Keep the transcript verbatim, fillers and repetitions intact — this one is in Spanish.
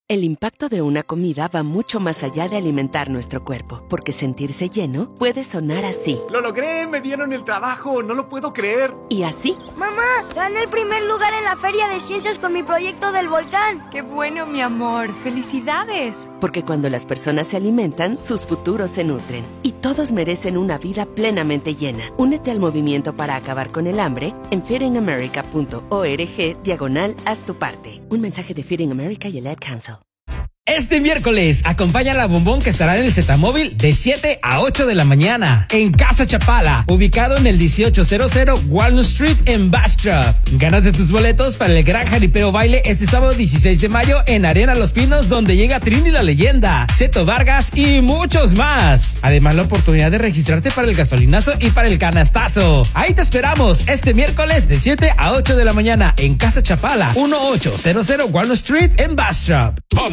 El impacto de una comida va mucho más allá de alimentar nuestro cuerpo, porque sentirse lleno puede sonar así. ¡Lo logré! ¡Me dieron el trabajo! ¡No lo puedo creer! Y así. ¡Mamá! ¡Gané el primer lugar en la Feria de Ciencias con mi proyecto del volcán! ¡Qué bueno, mi amor! ¡Felicidades! Porque cuando las personas se alimentan, sus futuros se nutren. Y todos merecen una vida plenamente llena. Únete al movimiento para acabar con el hambre en feedingamerica.org diagonal haz tu parte. Un mensaje de Feeding America y el Ad Council. Este miércoles, acompaña a la Bombón que estará en el Zetamóvil de siete a ocho de la mañana en Casa Chapala, ubicado en el dieciocho cero cero Walnut Street en Bastrop. Gánate tus boletos para el gran jaripeo baile este sábado dieciséis de mayo en Arena Los Pinos, donde llega Trini la Leyenda, Zeto Vargas y muchos más. Además, la oportunidad de registrarte para el gasolinazo y para el canastazo. Ahí te esperamos este miércoles de siete a ocho de la mañana en Casa Chapala, dieciocho cero cero Walnut Street en Bastrop.